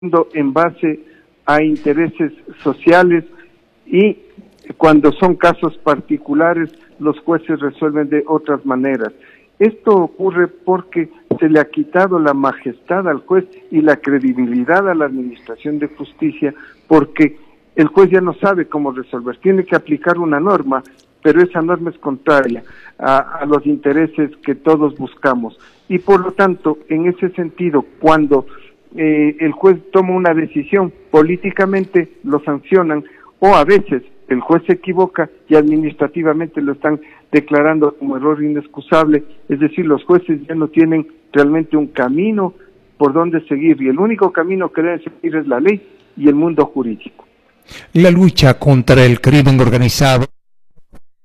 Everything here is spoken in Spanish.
en base a intereses sociales y cuando son casos particulares los jueces resuelven de otras maneras. Esto ocurre porque se le ha quitado la majestad al juez y la credibilidad a la administración de justicia, porque el juez ya no sabe cómo resolver, tiene que aplicar una norma, pero esa norma es contraria a los intereses que todos buscamos. Y por lo tanto, en ese sentido, cuando el juez toma una decisión, políticamente lo sancionan, o a veces el juez se equivoca y administrativamente lo están declarando como error inexcusable, es decir, los jueces ya no tienen realmente un camino por donde seguir, y el único camino que deben seguir es la ley y el mundo jurídico. La lucha contra el crimen organizado